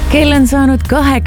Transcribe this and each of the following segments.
Kell on saanud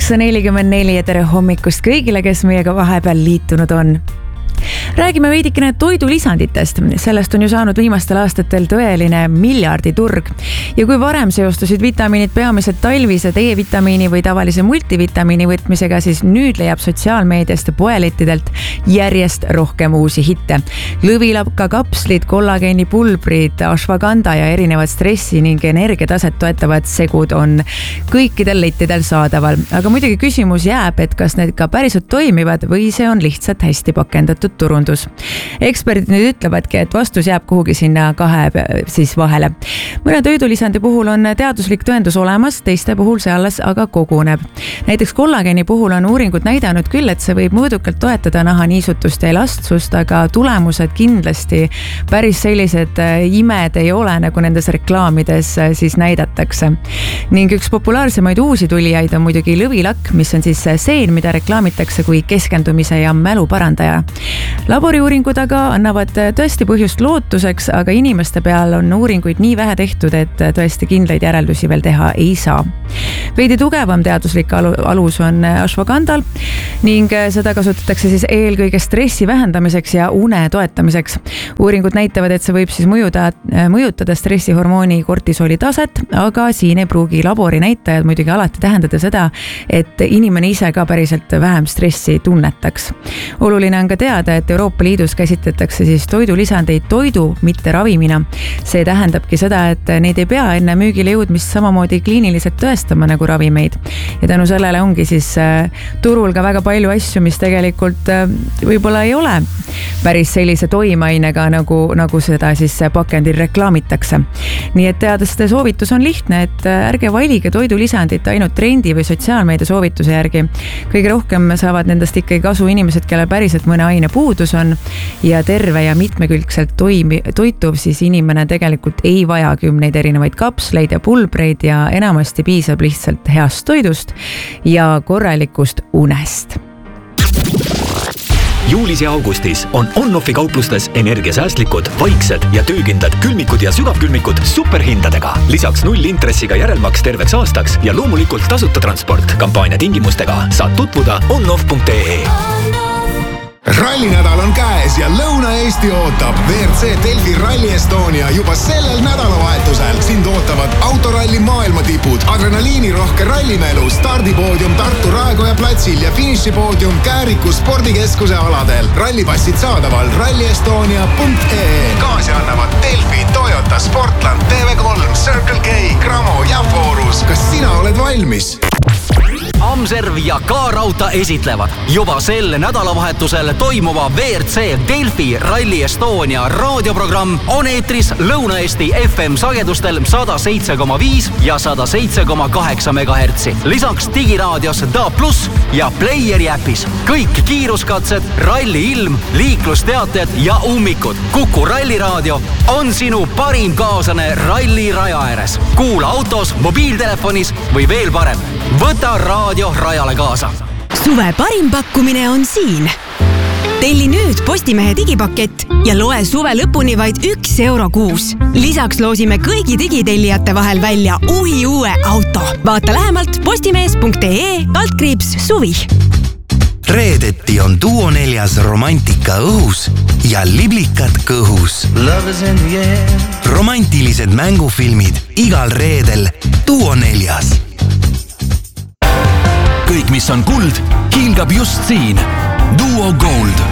8:44 ja tere hommikust kõigile, kes meiega vahepeal liitunud on. Räägime veidikene toidulisanditest. Sellest on ju saanud viimastel aastatel tõeline miljarditurg. Ja kui varem seostusid vitamiinid peamiselt talvise D-vitamiini või tavalise multivitamiini võtmisega, siis nüüd leiab sotsiaalmeediast ja poelettidelt järjest rohkem uusi hitte. Lõvilapka kapslid, kollageeni pulbrid, ashwagandha ja erinevad stressi ning energiataset toetavad segud on kõikidel lettidel saadaval. Aga muidugi küsimus jääb, et kas need ka päriselt toimivad või see on lihtsalt hästi pakendatud turundus. Eksperdid nüüd ütlevadki, et vastus jääb kuhugi sinna kahe siis vahele. Mõne toidulisandi puhul on teaduslik tõendus olemas, teiste puhul see alles aga koguneb. Näiteks kollageeni puhul on uuringud näidanud küll, et see võib mõõdukalt toetada nahaniisutust ja elastsust, aga tulemused kindlasti päris sellised imed ei ole, nagu nendes reklaamides siis näidatakse. Ning üks populaarsemaid uusi tulijaid on muidugi lõvilakk, mis on siis seen, mida reklaamitakse kui keskendumise ja mälu parandaja. Laboriuuringud aga annavad tõesti põhjust lootuseks, aga inimeste peal on uuringuid nii vähe tehtud, et tõesti kindlaid järeldusi veel teha ei saa. Veidi tugevam teaduslik alus on ashwagandhal ning seda kasutatakse siis eelkõige stressi vähendamiseks ja une toetamiseks. Uuringud näitavad, et see võib siis mõjutada stressihormooni kortisoli taset, aga siin ei pruugi labori näitajad muidugi alati tähendada seda, et inimene ise ka päriselt vähem stressi tunnetaks. Oluline on ka teada, et Euroopa Liidus käsitletakse siis toidulisandeid toidu, mitte ravimina. See tähendabki seda, et neid ei pea enne müügile jõudmist samamoodi kliiniliselt tõestama nagu ravimeid. Ja tänu sellele ongi siis turul ka väga palju asju, mis tegelikult võib-olla ei ole päris sellise toimeainega, nagu seda siis pakendil reklaamitakse. Nii et teadlaste soovitus on lihtne, et ärge valige toidulisandit ainult trendi või sotsiaalmeedia soovituse järgi. Kõige rohkem saavad nendest ikkagi kasu inimesed, kellel päriselt mõne aine puudus on ja terve ja mitmekülgselt toituv, siis inimene tegelikult ei vaja 10 erinevaid kapsleid ja pulbreid ja enamasti piisab lihtsalt heast toidust ja korralikust unest. Juulis ja augustis on On-Offi kauplustes energiasäästlikud, vaiksed ja töökindlad külmikud ja sügavkülmikud superhindadega. Lisaks 0 intressiga järelmaks terveks aastaks ja loomulikult tasuta transport. Kampaania tingimustega saad tutvuda onoff.ee. Rallinädal on käes ja Lõuna-Eesti ootab. WRC Delfi Rally Estonia juba sellel nädalavahetusel. Sind ootavad autoralli maailmatipud, adrenaliinirohke rallimelu, stardipoodium Tartu Raekoja platsil ja finišipoodium Kääriku spordikeskuse aladel. Rallipassid saadaval rallyestonia.ee. Kaasi annavad Delfi, Toyota, Sportland, TV3, Circle K, Gramo ja Forus. Kas sina oled valmis? Amserv ja K-Rauta esitlevad juba sel nädalavahetusel toimuva WRC Delfi Rally Estonia raadioprogramm on eetris Lõuna-Eesti FM sagedustel 107,5 ja 107,8 MHz. Lisaks digiraadios DA+ ja Playeri äpis. Kõik kiiruskatsed, ralli ilm, liiklusteated ja ummikud. Kuku ralliraadio on sinu parim kaaslane ralli raja ääres. Kuula autos, mobiiltelefonis või veel parem. Võta raadio rajale kaasa. Suve parim pakkumine on siin. Telli nüüd Postimehe digipakett ja loe suve lõpuni vaid €1 kuus. Lisaks loosime kõigi digitellijate vahel välja uue auto. Vaata lähemalt postimees.ee/suvi. Reedeti on Duo 4 romantika õhus ja liblikad kõhus. Romantilised mängufilmid igal reedel Duo 4. Kõik, mis on kuld, hiilgab just siin. Duo Gold.